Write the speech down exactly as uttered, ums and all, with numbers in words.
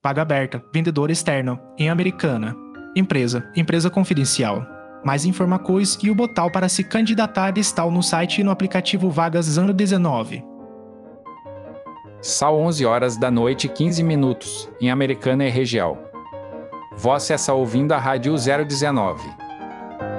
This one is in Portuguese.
Vaga aberta, vendedor externo, em Americana. Empresa, empresa confidencial. Mais informações e o botão para se candidatar está no site e no aplicativo Vagas zero dezenove. São onze horas da noite e quinze minutos, em Americana e região. Você está ouvindo a Rádio zero dezenove.